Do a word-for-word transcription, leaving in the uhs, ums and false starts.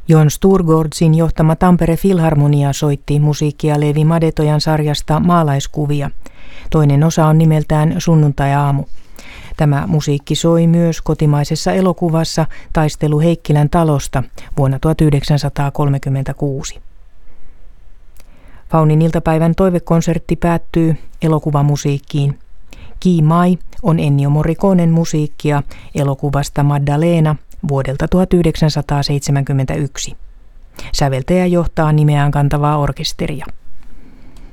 Jon Sturgårdsin johtama Tampere Filharmonia soitti musiikkia Leevi Madetojan sarjasta Maalaiskuvia. Toinen osa on nimeltään Sunnuntai-aamu. Tämä musiikki soi myös kotimaisessa elokuvassa Taistelu Heikkilän talosta vuonna tuhatyhdeksänsataakolmekymmentäkuusi. Faunin iltapäivän toivekonsertti päättyy elokuvamusiikkiin. Ki Mai on Ennio Morriconen musiikkia elokuvasta Maddalena vuodelta tuhatyhdeksänsataaseitsemänkymmentäyksi. Säveltäjä johtaa nimeään kantavaa orkesteria.